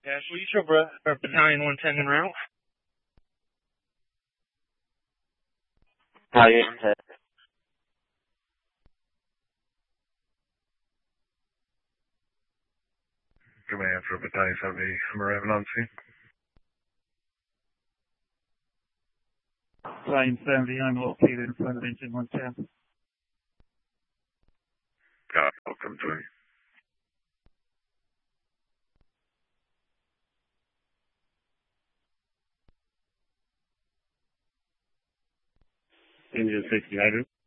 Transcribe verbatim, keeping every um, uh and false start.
Ashley, Cobra, or Battalion one ten en route. Battalion ten. Command for Battalion seventy, I'm arriving on scene. Battalion seventy, I'm located in front of engine one ten. Copy, welcome to me. Engine sixty, I do.